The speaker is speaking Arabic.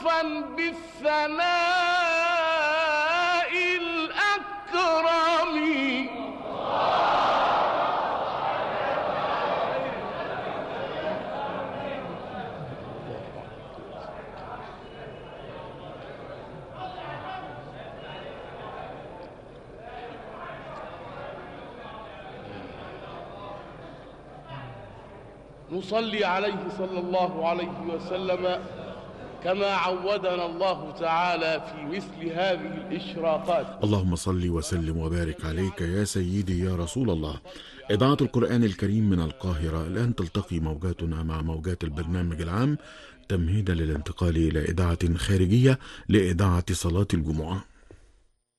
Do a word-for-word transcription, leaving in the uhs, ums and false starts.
عطفا بالثناء الأكرم. نصلي عليه صلى الله عليه وسلم كما عودنا الله تعالى في مثل هذه الإشراقات. اللهم صل وسلم وبارك عليك يا سيدي يا رسول الله. إذاعة القرآن الكريم من القاهرة الآن تلتقي موجاتنا مع موجات البرنامج العام تمهيدا للانتقال إلى إذاعة خارجية لإذاعة صلاة الجمعة.